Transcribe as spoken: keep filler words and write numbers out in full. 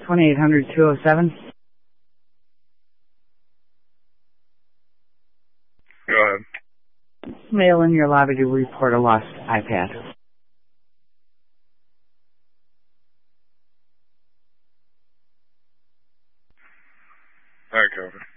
twenty-eight hundred two oh seven. Go ahead. Mail in your lobby to report a lost iPad. All right, Cover.